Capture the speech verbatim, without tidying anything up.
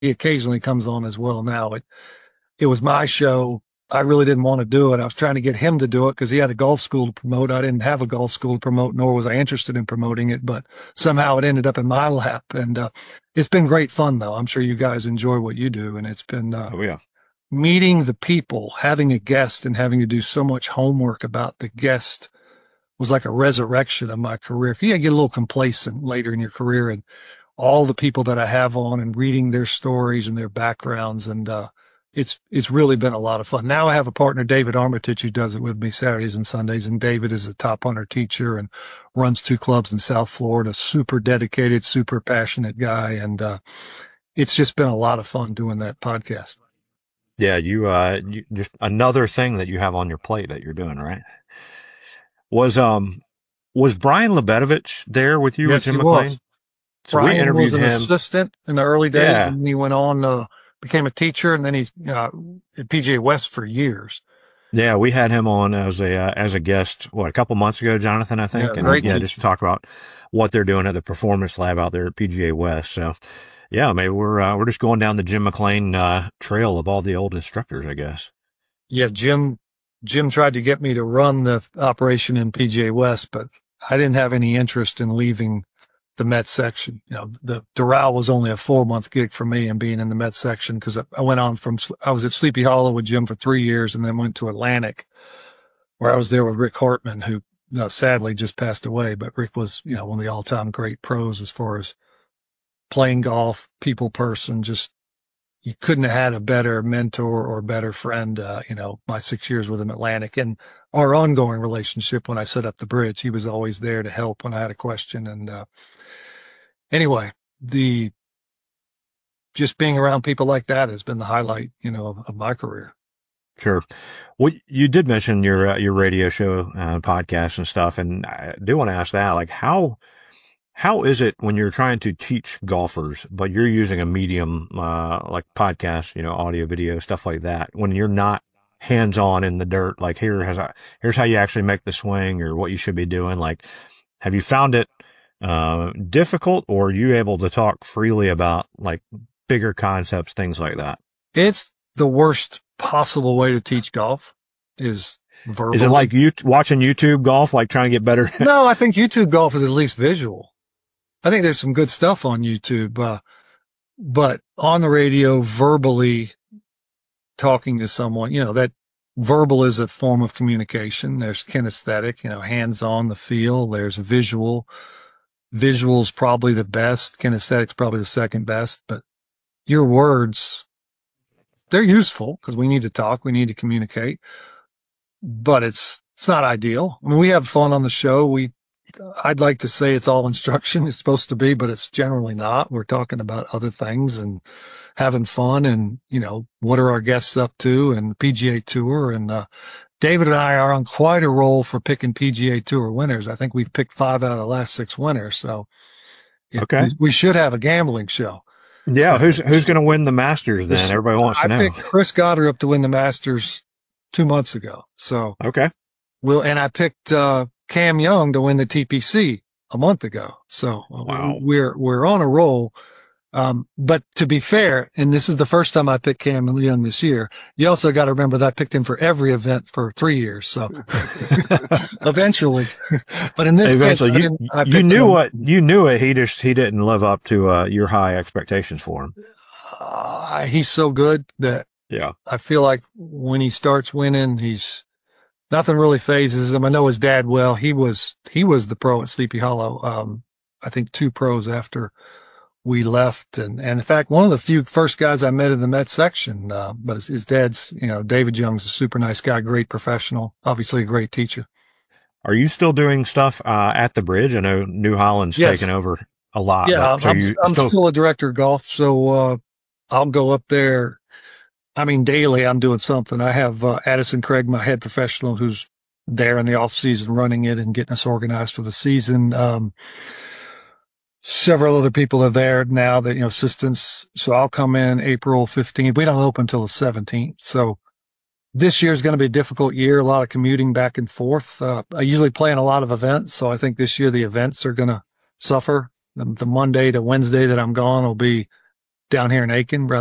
he occasionally comes on as well now. It, it was my show. I really didn't want to do it. I was trying to get him to do it because he had a golf school to promote. I didn't have a golf school to promote, nor was I interested in promoting it, but somehow it ended up in my lap. And, uh, it's been great fun though. I'm sure you guys enjoy what you do. And it's been, uh, oh, yeah. meeting the people, having a guest and having to do so much homework about the guest was like a resurrection of my career. You get a little complacent later in your career, and all the people that I have on and reading their stories and their backgrounds. And, uh, it's, it's really been a lot of fun. Now I have a partner, David Armitage, who does it with me Saturdays and Sundays. And David is a top hunter teacher and runs two clubs in South Florida, super dedicated, super passionate guy. And, uh, it's just been a lot of fun doing that podcast. Yeah. You, uh, you, just another thing that you have on your plate that you're doing, right? Was, um, was Brian Lebetovich there with you? Yes, with Jim he McLean? was. So Brian we interviewed was an him. assistant in the early days, Yeah. and he went on, uh, became a teacher, and then he's, uh, at P G A West for years. Yeah, we had him on as a uh, as a guest, what, a couple months ago, Jonathan, I think. Yeah, and great yeah, teacher. just to talk about what they're doing at the Performance Lab out there at P G A West. So, yeah, maybe we're uh, we're just going down the Jim McLean uh, trail of all the old instructors, I guess. Yeah, Jim, Jim tried to get me to run the operation in P G A West, but I didn't have any interest in leaving the Met section. You know, the Doral was only a four month gig for me and being in the Met section, because I went on from, I was at Sleepy Hollow with Jim for three years and then went to Atlantic, where I was there with Rick Hartman, who uh, sadly just passed away. But Rick was, you know, one of the all time great pros as far as playing golf, people person. Just, you couldn't have had a better mentor or better friend. Uh, you know, my six years with him at Atlantic, and our ongoing relationship when I set up the bridge, he was always there to help when I had a question. And, uh, anyway, the, just being around people like that has been the highlight, you know, of, of my career. Sure. Well, you did mention your, uh, your radio show, uh, podcast and stuff. And I do want to ask that, like, how, how is it when you're trying to teach golfers, but you're using a medium, uh, like podcast, you know, audio, video, stuff like that, when you're not hands on in the dirt, like here has, a, here's how you actually make the swing or what you should be doing. Like, have you found it, uh, difficult, or are you able to talk freely about like bigger concepts, things like that? It's the worst possible way to teach golf is verbal. Is it like you watching YouTube golf, like trying to get better? No, I think YouTube golf is at least visual. I think there's some good stuff on YouTube, uh, but on the radio, verbally talking to someone, you know, that verbal is a form of communication. There's kinesthetic, you know, hands on the feel. There's visual. Visual's probably the best. Kinesthetic's probably the second best, but your words, they're useful because we need to talk. We need to communicate, but it's, it's not ideal. I mean, we have fun on the show. We, I'd like to say it's all instruction. It's supposed to be, but it's generally not. We're talking about other things and having fun, and, you know, what are our guests up to, and the P G A Tour. And, uh, David and I are on quite a roll for picking P G A Tour winners. I think we've picked five out of the last six winners. So it, okay, we, we should have a gambling show. Yeah. Who's, who's going to win the Masters then? Everybody wants to I know. picked Chris Goddard to win the Masters two months ago. So, okay. Well, and I picked, uh, Cam Young to win the T P C a month ago. So wow. we're, we're on a roll. Um, but to be fair, and this is the first time I picked Cam Young this year, you also got to remember that I picked him for every event for three years. So eventually, but in this eventually, case, you, I you knew him. what, you knew it. He just, he didn't live up to, uh, your high expectations for him. Uh, he's so good that yeah, I feel like when he starts winning, he's, nothing really phases him. I know his dad well. He was, he was the pro at Sleepy Hollow. Um, I think two pros after we left. And, and in fact, one of the few first guys I met in the Met section, uh, but his, his dad's, you know, David Young's a super nice guy, great professional, obviously a great teacher. Are you still doing stuff, uh, at the bridge? I know New Holland's yes. taken over a lot. Yeah. So I'm, you I'm still, still a director of golf. So, uh, I'll go up there. I mean, daily I'm doing something. I have, uh, Addison Craig, my head professional, who's there in the off season running it and getting us organized for the season. Um, several other people are there now that, you know, assistants. So I'll come in April fifteenth. We don't open until the seventeenth. So this year is going to be a difficult year. A lot of commuting back and forth. Uh, I usually play in a lot of events. So I think this year the events are going to suffer. The, the Monday to Wednesday that I'm gone will be down here in Aiken,